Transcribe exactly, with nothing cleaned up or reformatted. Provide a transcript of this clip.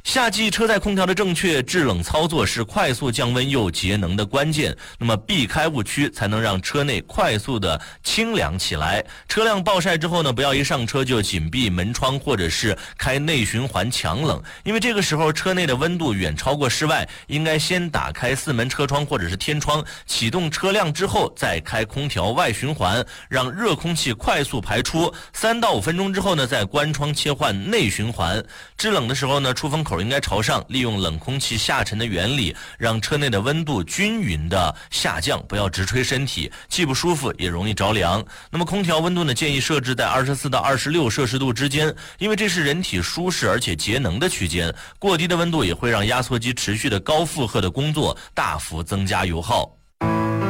夏季车载空调的正确制冷操作是快速降温又节能的关键，那么避开误区才能让车内快速的清凉起来。车辆暴晒之后呢，不要一上车就紧闭门窗或者是开内循环强冷，因为这个时候车内的温度远超过室外，应该先打开四门车窗或者是天窗，启动车辆之后再开空调外循环，让热空气快速排出。三到五分钟之后呢，再关窗切换内循环。制冷的时候呢，出风口应该朝上，利用冷空气下沉的原理，让车内的温度均匀的下降，不要直吹身体，既不舒服也容易着凉。那么空调温度呢，建议设置在二十四到二十六摄氏度之间，因为这是人体舒适而且节能的区间，过低的温度也会让压缩机持续的高负荷的工作，大幅增加油耗。